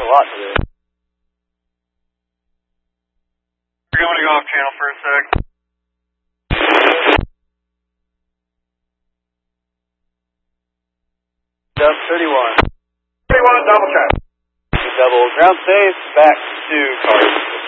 lot today. We're going to go off channel for a sec. Dub 31. 31, double check. Double, ground safe, back to cars.